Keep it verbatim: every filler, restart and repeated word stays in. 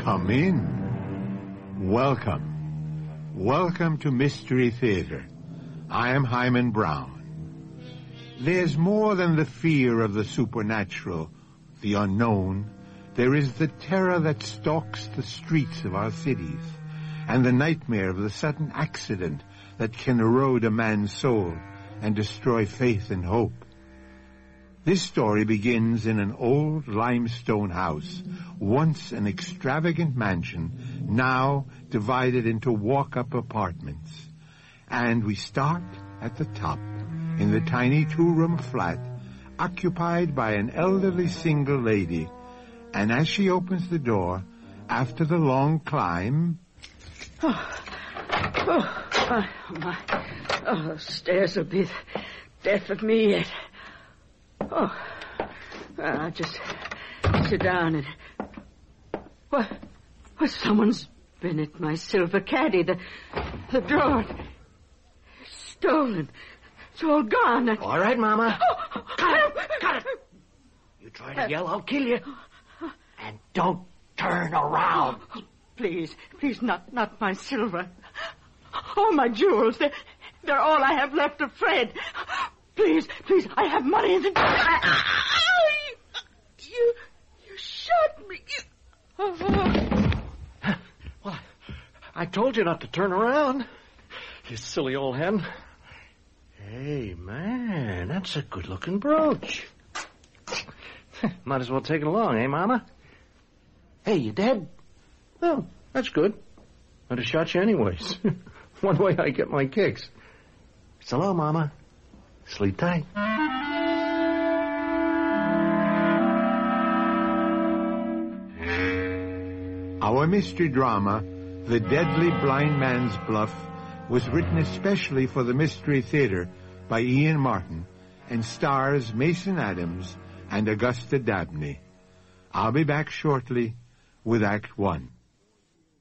Come in. Welcome. Welcome to Mystery Theater. I am Hyman Brown. There's more than the fear of the supernatural, the unknown. There is the terror that stalks the streets of our cities, and the nightmare of the sudden accident that can erode a man's soul and destroy faith and hope. This story begins in an old limestone house, once an extravagant mansion, now divided into walk-up apartments. And we start at the top, in the tiny two-room flat, occupied by an elderly single lady. And as she opens the door, after the long climb... Oh, oh, my, my. Oh, the stairs will be death of me yet. Oh, well, I'll just sit down and... What? Well, someone's been at my silver caddy. The, the drawer. Stolen. It's all gone. I... All right, Mama. Oh, cut it. Cut it. You try to yell, I'll kill you. And don't turn around. Oh, please, please, not not my silver. All my jewels. They're, they're all I have left of Fred. Please, please, I have money in the... You, you shot me. You... Oh. Well, I told you not to turn around. You silly old hen. Hey, man, that's a good-looking brooch. Might as well take it along, eh, Mama? Hey, you dead? Oh, that's good. I'd have shot you anyways. One way I get my kicks. So long, Mama. Sleep tight. Our mystery drama, The Deadly Blind Man's Bluff, was written especially for the Mystery Theater by Ian Martin and stars Mason Adams and Augusta Dabney. I'll be back shortly with Act One.